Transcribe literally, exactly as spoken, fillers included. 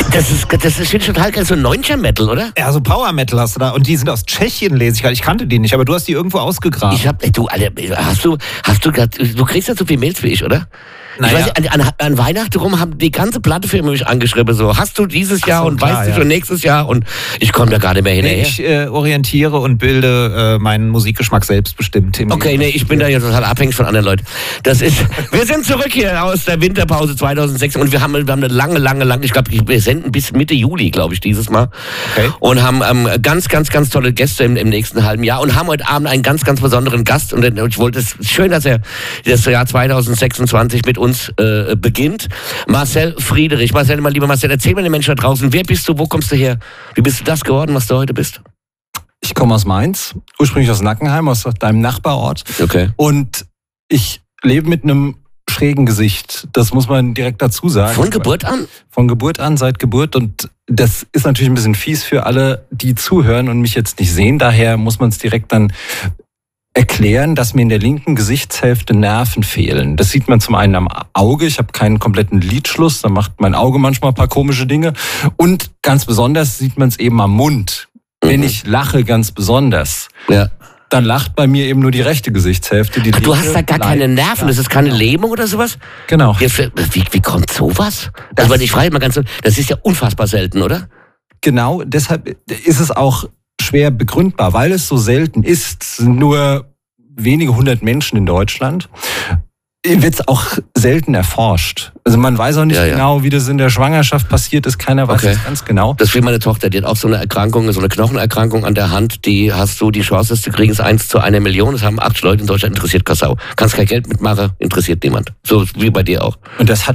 Das ist, das ist finde ich total geil, so Neuncher-Metal, oder? Ja, so Power-Metal hast du da. Und die sind aus Tschechien, lese ich gerade. Ich kannte die nicht, aber du hast die irgendwo ausgegraben. Ich hab, ey, du, Alter, hast du, hast du grad, du kriegst ja so viel Mails wie ich, oder? Naja. Ich weiß nicht, an, an, an Weihnachten rum haben die ganze Plattefirma mich angeschrieben, so, hast du dieses Jahr so, und klar, weißt du ja. schon nächstes Jahr und ich komme da gar nicht mehr hinterher. Nee, ich äh, orientiere und bilde äh, meinen Musikgeschmack selbstbestimmt. Okay, nee, ich bin da jetzt total abhängig von anderen Leuten. Das ist, wir sind zurück hier aus der Winterpause zweitausendsechs und wir haben, wir haben eine lange, lange, lange, ich glaube, wir senden bis Mitte Juli, glaube ich, dieses Mal. Okay. Und haben ähm, ganz, ganz, ganz tolle Gäste im, im nächsten halben Jahr und haben heute Abend einen ganz, ganz besonderen Gast und ich wollte es schön, dass er das Jahr zweitausendsechsundzwanzig mit uns äh, beginnt. Marcel Friedrich. Marcel, mein lieber Marcel, erzähl mir den Menschen da draußen, wer bist du, wo kommst du her? Wie bist du das geworden, was du heute bist? Ich komme aus Mainz, ursprünglich aus Nackenheim, aus deinem Nachbarort. Okay. Und ich lebe mit einem schrägen Gesicht. Das muss man direkt dazu sagen. Von Geburt an? Von Geburt an, seit Geburt. Und das ist natürlich ein bisschen fies für alle, die zuhören und mich jetzt nicht sehen. Daher muss man es direkt dann erklären, dass mir in der linken Gesichtshälfte Nerven fehlen. Das sieht man zum einen am Auge. Ich habe keinen kompletten Lidschluss. Da macht mein Auge manchmal ein paar komische Dinge. Und ganz besonders sieht man es eben am Mund. Mhm. Wenn ich lache, ganz besonders. Ja. Dann lacht bei mir eben nur die rechte Gesichtshälfte. Die Ach, du hast da gar keine Nerven, das ist keine Lähmung oder sowas? Genau. Ja, für, wie, wie kommt sowas? Das Also, ich frage mal ganz, das ist ja unfassbar selten, oder? Genau, deshalb ist es auch schwer begründbar, weil es so selten ist, sind nur wenige hundert Menschen in Deutschland, wird es auch selten erforscht. Also man weiß auch nicht ja, ja. genau, wie das in der Schwangerschaft passiert ist, keiner weiß Okay. es ganz genau. Das ist wie meine Tochter, die hat auch so eine Erkrankung, so eine Knochenerkrankung an der Hand, die hast du, die Chance, das zu kriegen, ist eins zu einer Million, das haben achtzig Leute in Deutschland, interessiert Kassau. Kannst kein Geld mitmachen, interessiert niemand. So wie bei dir auch. Und das hat